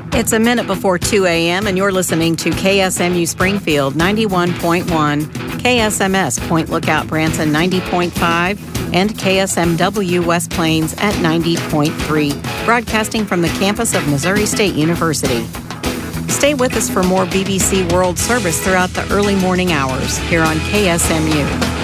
It's a minute before 2 a.m., and you're listening to KSMU Springfield 91.1, KSMS Point Lookout Branson 90.5, and KSMW West Plains at 90.3, broadcasting from the campus of Missouri State University. Stay with us for more BBC World Service throughout the early morning hours here on KSMU.